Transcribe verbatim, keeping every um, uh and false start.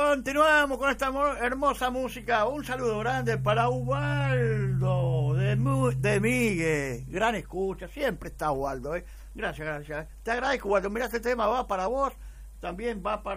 Continuamos con esta hermosa música. Un saludo grande para Ubaldo de, Mu de Migue. Gran escucha, siempre está Ubaldo, ¿eh? Gracias, gracias. Te agradezco, Ubaldo. Mirá, este tema va para vos, también va para